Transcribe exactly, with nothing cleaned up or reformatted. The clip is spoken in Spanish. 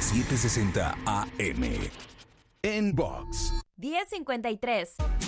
setecientos sesenta A M. En Box. diez cincuenta y tres.